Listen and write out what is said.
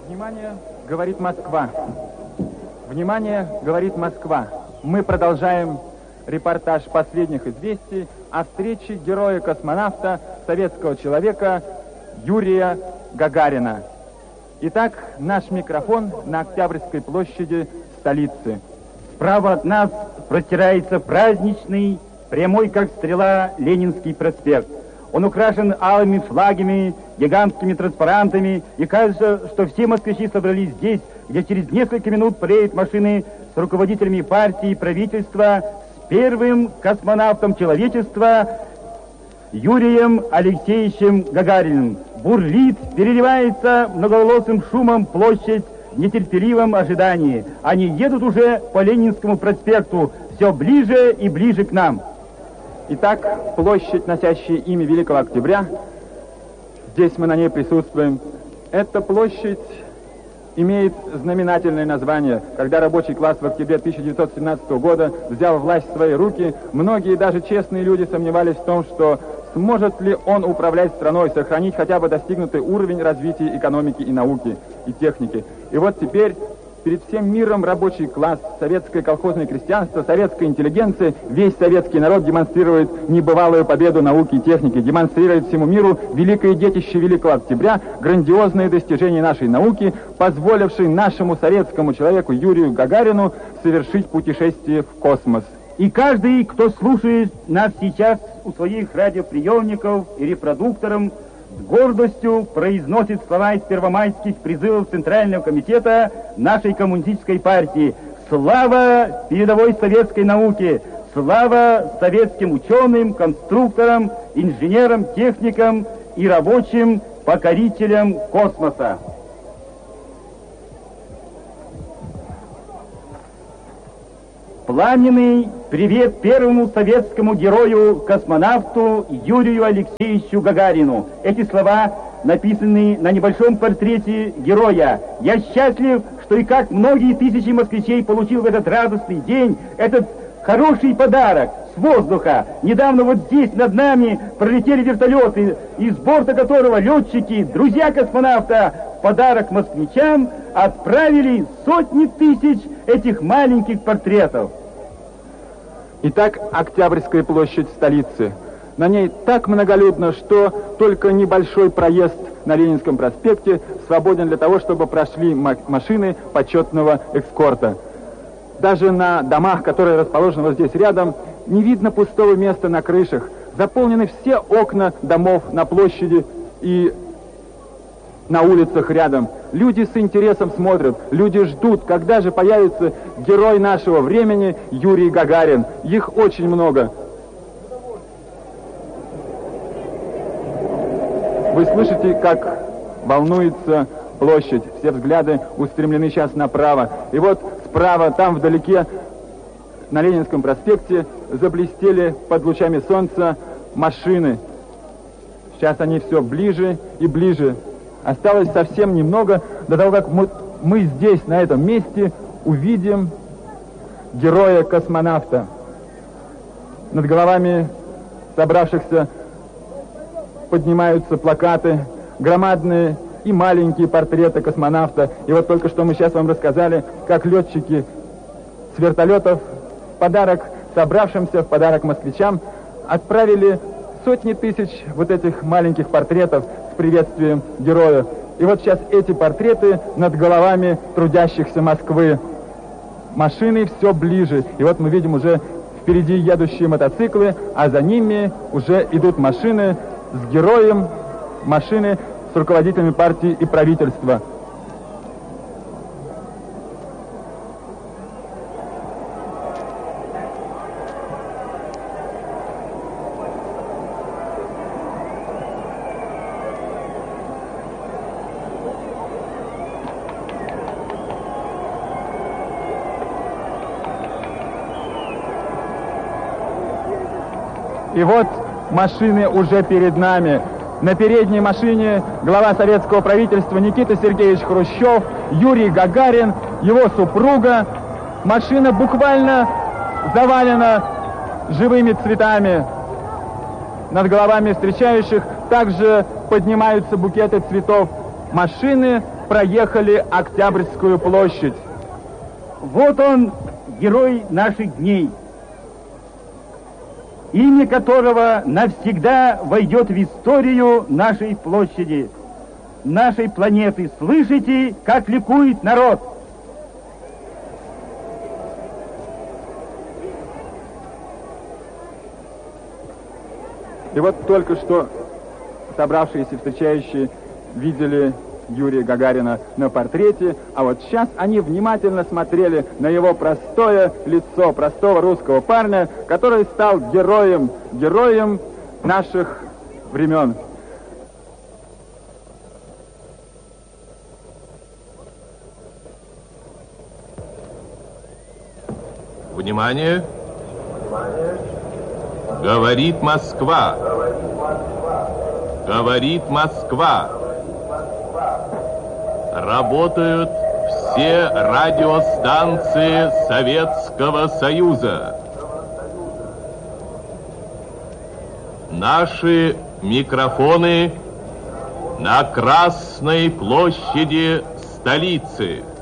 Внимание, говорит Москва. Внимание, говорит Москва. Мы продолжаем репортаж последних известий о встрече героя-космонавта, советского человека Юрия Гагарина. Итак, наш микрофон на Октябрьской площади столицы. Справа от нас простирается праздничный, прямой как стрела, Ленинский проспект. Он украшен алыми флагами, гигантскими транспарантами, и кажется, что все москвичи собрались здесь, где через несколько минут приедут машины с руководителями партии и правительства, с первым космонавтом человечества Юрием Алексеевичем Гагариным. Бурлит, переливается многоголосым шумом площадь в нетерпеливом ожидании. Они едут уже по Ленинскому проспекту, все ближе и ближе к нам. Итак, площадь, носящая имя Великого Октября, здесь мы на ней присутствуем. Эта площадь имеет знаменательное название. Когда рабочий класс в октябре 1917 года взял власть в свои руки, многие, даже честные люди, сомневались в том, что сможет ли он управлять страной, сохранить хотя бы достигнутый уровень развития экономики и науки, и техники. И вот теперь перед всем миром рабочий класс, советское колхозное крестьянство, советская интеллигенция, весь советский народ демонстрирует небывалую победу науки и техники, демонстрирует всему миру великое детище Великого Октября, грандиозные достижения нашей науки, позволившие нашему советскому человеку Юрию Гагарину совершить путешествие в космос. И каждый, кто слушает нас сейчас у своих радиоприемников и репродукторов, с гордостью произносит слова из первомайских призывов Центрального комитета нашей коммунистической партии. Слава передовой советской науке! Слава советским ученым, конструкторам, инженерам, техникам и рабочим покорителям космоса! Пламенный привет первому советскому герою-космонавту Юрию Алексеевичу Гагарину. Эти слова написаны на небольшом портрете героя. Я счастлив, что и как многие тысячи москвичей получил в этот радостный день этот хороший подарок с воздуха. Недавно вот здесь над нами пролетели вертолеты, из борта которого летчики, друзья космонавта, в подарок москвичам отправили сотни тысяч этих маленьких портретов. Итак, Октябрьская площадь столицы. На ней так многолюдно, что только небольшой проезд на Ленинском проспекте свободен для того, чтобы прошли машины почетного эскорта. Даже на домах, которые расположены вот здесь рядом, не видно пустого места на крышах. Заполнены все окна домов на площади и на улицах рядом. Люди с интересом смотрят, люди ждут, когда же появится герой нашего времени Юрий Гагарин. Их очень много. Вы слышите, как волнуется площадь. Все взгляды устремлены сейчас направо. И вот справа, там вдалеке, на Ленинском проспекте, заблестели под лучами солнца машины. Сейчас они все ближе и ближе. Осталось совсем немного до того, как мы здесь, на этом месте, увидим героя-космонавта. Над головами собравшихся поднимаются плакаты, громадные и маленькие портреты космонавта. И вот только что мы сейчас вам рассказали, как летчики с вертолетов в подарок собравшимся, в подарок москвичам, отправили сотни тысяч вот этих маленьких портретов с приветствием героя. И вот сейчас эти портреты над головами трудящихся Москвы. Машины все ближе. И вот мы видим уже впереди едущие мотоциклы, а за ними уже идут машины с героем, машины с руководителями партии и правительства. И вот машины уже перед нами. На передней машине глава советского правительства Никита Сергеевич Хрущев, Юрий Гагарин, его супруга. Машина буквально завалена живыми цветами. Над головами встречающих также поднимаются букеты цветов. Машины проехали Октябрьскую площадь. Вот он, герой наших дней, имя которого навсегда войдет в историю нашей площади, нашей планеты. Слышите, как ликует народ? И вот только что собравшиеся встречающие видели Юрия Гагарина на портрете, а вот сейчас они внимательно смотрели на его простое лицо, простого русского парня, который стал героем наших времен. Внимание! Говорит Москва! Говорит Москва! Работают все радиостанции Советского Союза. Наши микрофоны на Красной площади столицы.